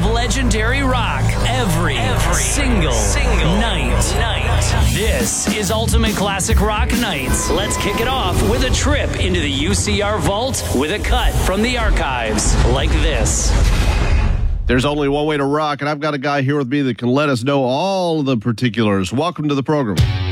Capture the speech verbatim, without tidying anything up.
of legendary rock every, every single, single night. night. This is Ultimate Classic Rock Nights. Let's kick it off with a trip into the U C R vault with a cut from the archives like this. There's only one way to rock, and I've got a guy here with me that can let us know all the particulars. Welcome to the program.